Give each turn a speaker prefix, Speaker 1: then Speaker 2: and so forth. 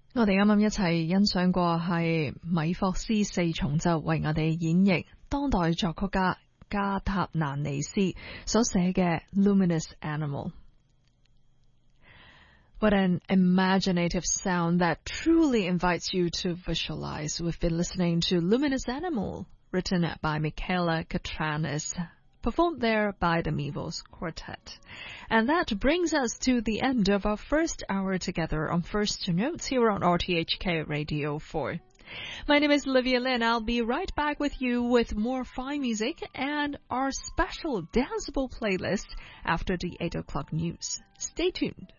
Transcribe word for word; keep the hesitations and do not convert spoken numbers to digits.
Speaker 1: 我哋啱啱一齊欣賞過係米霍斯四重奏為我哋演繹當代作曲家加塔蘭尼斯所寫嘅 Luminous Animal. What an imaginative sound that truly invites you to visualize. We've been listening to Luminous Animal, written by Michaela Catranis, performed there by the Mivos Quartet. And that brings us to the end of our first hour together on First Notes here on R T H K Radio four. My name is Olivia Lin. I'll be right back with you with more fine music and our special danceable playlist after the eight o'clock news. Stay tuned.